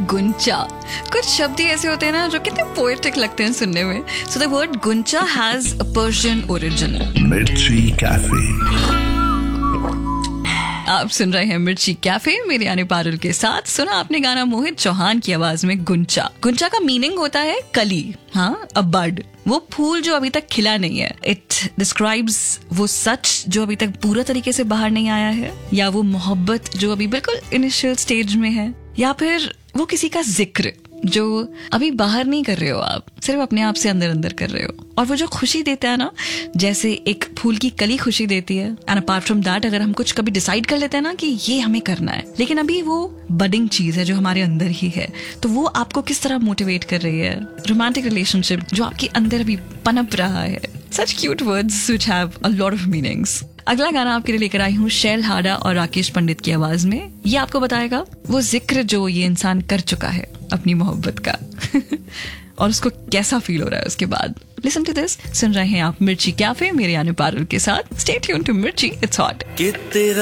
गुंचा। कुछ शब्द ही ऐसे होते हैं ना जो कितने पोएटिक लगते हैं सुनने में। So the word Guncha has a Persian origin. मिर्ची कैफे। आप सुन रहे हैं मिर्ची कैफे, मेरे यानी पारुल के साथ। सुना आपने गाना मोहित चौहान की आवाज में गुंचा। गुंचा का मीनिंग होता है कली, हाँ, अ बड, वो फूल जो अभी तक खिला नहीं है। इट डिस्क्राइब्स वो सच जो अभी तक पूरा तरीके से बाहर नहीं आया है, या वो मोहब्बत जो अभी बिल्कुल इनिशियल स्टेज में है, या फिर वो किसी का जिक्र जो अभी बाहर नहीं कर रहे हो, आप सिर्फ अपने आप से अंदर अंदर कर रहे हो। और वो जो खुशी देता है ना, जैसे एक फूल की कली खुशी देती है। एंड अपार्ट फ्रॉम दैट, अगर हम कुछ कभी डिसाइड कर लेते हैं ना कि ये हमें करना है, लेकिन अभी वो बडिंग चीज है जो हमारे अंदर ही है, तो वो आपको किस तरह मोटिवेट कर रही है। रोमांटिक रिलेशनशिप जो आपके अंदर अभी पनप रहा है। सच cute words which have a lot of meanings. अगला गाना आपके लिए लेकर आई हूँ शैल हाडा और राकेश पंडित की आवाज में। ये आपको बताएगा वो जिक्र जो ये इंसान कर चुका है अपनी मोहब्बत का और उसको कैसा फील हो रहा है उसके बाद। Listen to this. सुन रहे हैं आप मिर्ची कैफे, मेरे यानी पारुल के साथ। स्टे ट्यून्ड टू मिर्ची, इट्स हॉट।